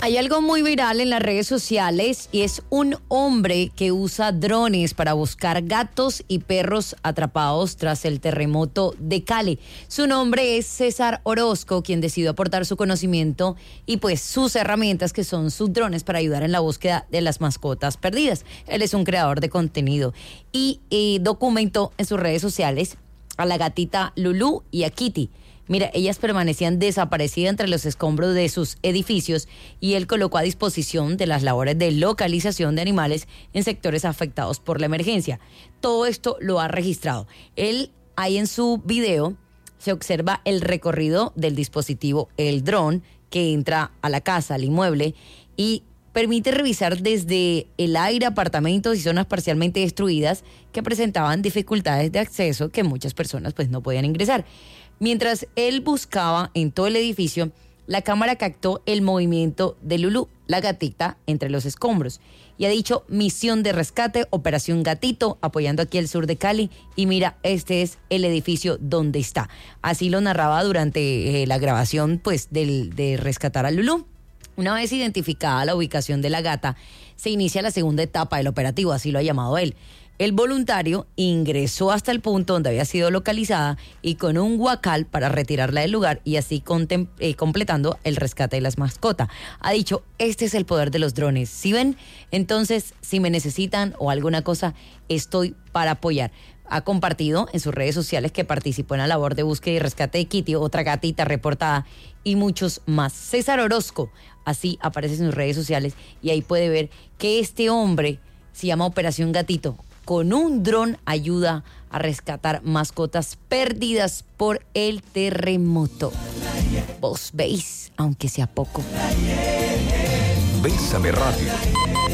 Hay algo muy viral en las redes sociales y es un hombre que usa drones para buscar gatos y perros atrapados tras el terremoto de Cali. Su nombre es César Orozco, quien decidió aportar su conocimiento y pues sus herramientas, que son sus drones, para ayudar en la búsqueda de las mascotas perdidas. Él es un creador de contenido y documentó en sus redes sociales a la gatita Lulú y a Kitty. Mira, ellas permanecían desaparecidas entre los escombros de sus edificios y él colocó a disposición de las labores de localización de animales en sectores afectados por la emergencia. Todo esto lo ha registrado. Él, ahí en su video, se observa el recorrido del dispositivo, el dron, que entra a la casa, al inmueble, y permite revisar desde el aire apartamentos y zonas parcialmente destruidas que presentaban dificultades de acceso que muchas personas pues no podían ingresar. Mientras él buscaba en todo el edificio, la cámara captó el movimiento de Lulú, la gatita, entre los escombros. Y ha dicho: misión de rescate, Operación Gatito, apoyando aquí el sur de Cali. Y mira, este es el edificio donde está. Así lo narraba durante la grabación pues de rescatar a Lulú. Una vez identificada la ubicación de la gata, se inicia la segunda etapa del operativo, así lo ha llamado él. El voluntario ingresó hasta el punto donde había sido localizada y con un guacal para retirarla del lugar y así completando el rescate de las mascotas. Ha dicho: este es el poder de los drones. ¿Sí ven? Entonces, si me necesitan o alguna cosa, estoy para apoyar. Ha compartido en sus redes sociales que participó en la labor de búsqueda y rescate de Kitty, otra gatita reportada, y muchos más. César Orozco, así aparece en sus redes sociales, y ahí puede ver que este hombre se llama Operación Gatito. Con un dron ayuda a rescatar mascotas perdidas por el terremoto. Vos veis, aunque sea poco. Bésame Radio.